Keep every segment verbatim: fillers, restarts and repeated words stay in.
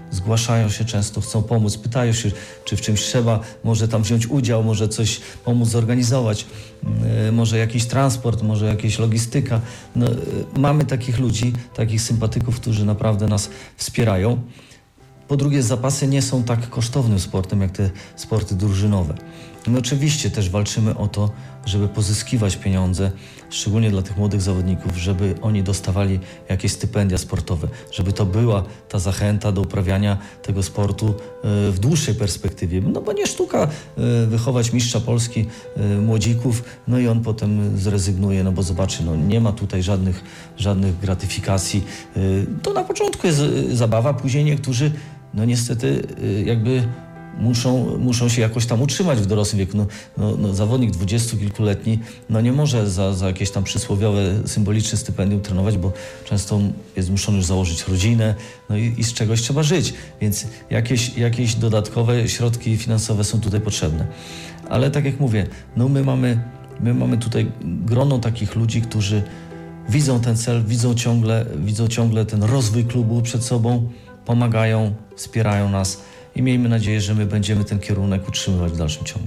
zgłaszają się często, chcą pomóc, pytają się, czy w czymś trzeba, może tam wziąć udział, może coś pomóc zorganizować, yy, może jakiś transport, może jakaś logistyka. No, yy, mamy takich ludzi, takich sympatyków, którzy naprawdę nas wspierają. Po drugie, zapasy nie są tak kosztownym sportem, jak te sporty drużynowe. My oczywiście też walczymy o to, żeby pozyskiwać pieniądze, szczególnie dla tych młodych zawodników, żeby oni dostawali jakieś stypendia sportowe, żeby to była ta zachęta do uprawiania tego sportu w dłuższej perspektywie. No bo nie sztuka wychować mistrza Polski młodzików, no i on potem zrezygnuje, no bo zobaczy, no nie ma tutaj żadnych, żadnych gratyfikacji. To na początku jest zabawa, później niektórzy, no niestety jakby Muszą, muszą się jakoś tam utrzymać w dorosłym wieku. No, no, no, zawodnik dwudziestokilkuletni no nie może za, za jakieś tam przysłowiowe, symboliczne stypendium trenować, bo często jest zmuszony już założyć rodzinę, no i, i z czegoś trzeba żyć. Więc jakieś, jakieś dodatkowe środki finansowe są tutaj potrzebne. Ale tak jak mówię, no my mamy, my mamy tutaj grono takich ludzi, którzy widzą ten cel, widzą ciągle, widzą ciągle ten rozwój klubu przed sobą, pomagają, wspierają nas. I miejmy nadzieję, że my będziemy ten kierunek utrzymywać w dalszym ciągu.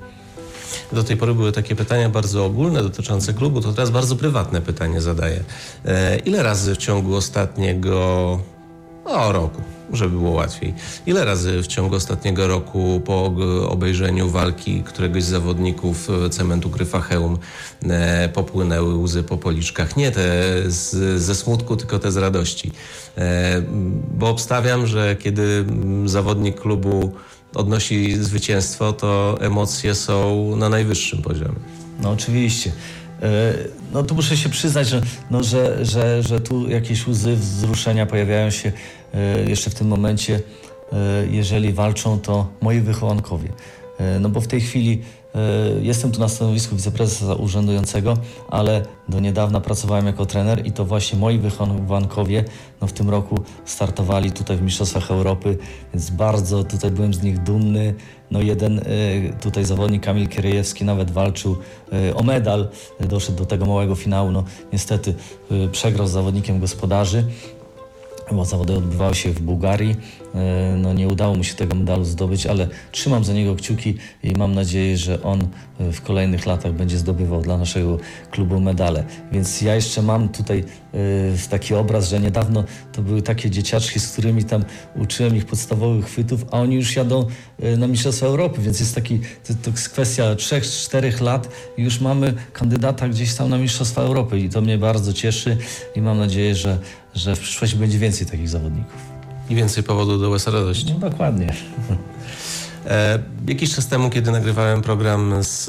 Do tej pory były takie pytania bardzo ogólne dotyczące klubu, to teraz bardzo prywatne pytanie zadaję. E, ile razy w ciągu ostatniego o, roku, żeby było łatwiej, ile razy w ciągu ostatniego roku po obejrzeniu walki któregoś z zawodników Cementu Gryfa-Chełm e, popłynęły łzy po policzkach? Nie te z, ze smutku, tylko te z radości. E, bo obstawiam, że kiedy zawodnik klubu odnosi zwycięstwo, to emocje są na najwyższym poziomie. No oczywiście. No tu muszę się przyznać, że, no, że, że, że tu jakieś łzy wzruszenia pojawiają się jeszcze w tym momencie, jeżeli walczą to moi wychowankowie. No bo w tej chwili jestem tu na stanowisku wiceprezesa urzędującego, ale do niedawna pracowałem jako trener i to właśnie moi wychowankowie no w tym roku startowali tutaj w Mistrzostwach Europy, więc bardzo tutaj byłem z nich dumny. No jeden tutaj zawodnik Kamil Kierejewski nawet walczył o medal, doszedł do tego małego finału, no niestety przegrał z zawodnikiem gospodarzy, bo zawody odbywały się w Bułgarii. No nie udało mu się tego medalu zdobyć, ale trzymam za niego kciuki i mam nadzieję, że on w kolejnych latach będzie zdobywał dla naszego klubu medale. Więc ja jeszcze mam tutaj taki obraz, że niedawno to były takie dzieciaczki, z którymi tam uczyłem ich podstawowych chwytów, a oni już jadą na Mistrzostwa Europy, więc jest taki, to, to jest kwestia trzech, czterech lat i już mamy kandydata gdzieś tam na Mistrzostwa Europy i to mnie bardzo cieszy i mam nadzieję, że, że w przyszłości będzie więcej takich zawodników. I więcej powodu do łez radości. No, dokładnie. E, jakiś czas temu, kiedy nagrywałem program z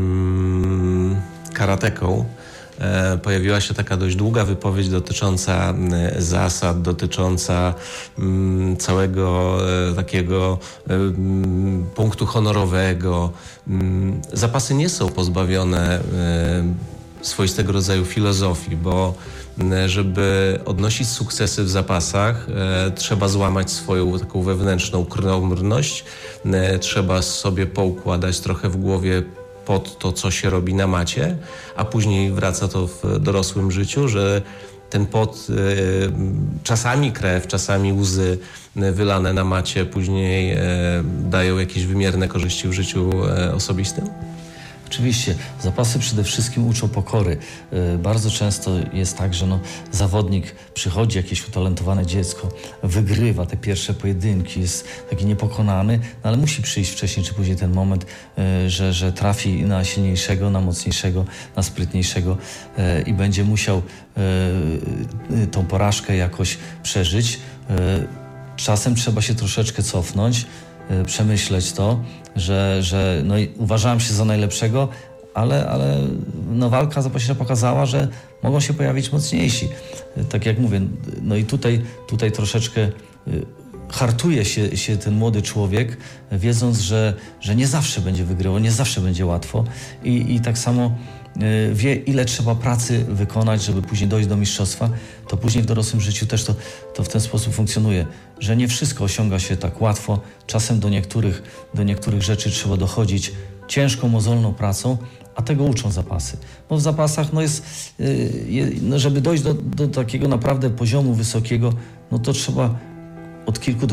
mm, karateką, e, pojawiła się taka dość długa wypowiedź dotycząca e, zasad, dotycząca mm, całego e, takiego e, m, punktu honorowego. Mm, zapasy nie są pozbawione e, swoistego rodzaju filozofii, bo żeby odnosić sukcesy w zapasach, e, trzeba złamać swoją taką wewnętrzną krnąbrność, e, trzeba sobie poukładać trochę w głowie pod to, co się robi na macie, a później wraca to w dorosłym życiu, że ten pot, e, czasami krew, czasami łzy wylane na macie później e, dają jakieś wymierne korzyści w życiu e, osobistym? Oczywiście, zapasy przede wszystkim uczą pokory. Bardzo często jest tak, że no, zawodnik przychodzi, jakieś utalentowane dziecko, wygrywa te pierwsze pojedynki, jest taki niepokonany, no, ale musi przyjść wcześniej czy później ten moment, że, że trafi na silniejszego, na mocniejszego, na sprytniejszego i będzie musiał tą porażkę jakoś przeżyć. Czasem trzeba się troszeczkę cofnąć, przemyśleć to, że, że no i uważałem się za najlepszego, ale, ale no walka zapaśnicza pokazała, że mogą się pojawić mocniejsi. Tak jak mówię, no i tutaj, tutaj troszeczkę hartuje się, się ten młody człowiek, wiedząc, że, że nie zawsze będzie wygrywał, nie zawsze będzie łatwo i, i tak samo wie, ile trzeba pracy wykonać, żeby później dojść do mistrzostwa, to później w dorosłym życiu też to, to w ten sposób funkcjonuje, że nie wszystko osiąga się tak łatwo. Czasem do niektórych, do niektórych rzeczy trzeba dochodzić ciężką, mozolną pracą, a tego uczą zapasy. Bo w zapasach, no jest, no żeby dojść do, do takiego naprawdę poziomu wysokiego, no to trzeba od kilku do